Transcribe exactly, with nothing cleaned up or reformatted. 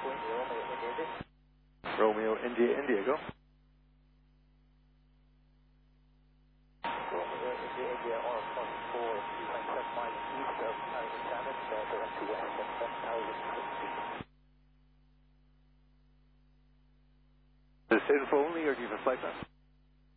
Romeo, India, India, go. Is this info only or do you have a flight plan?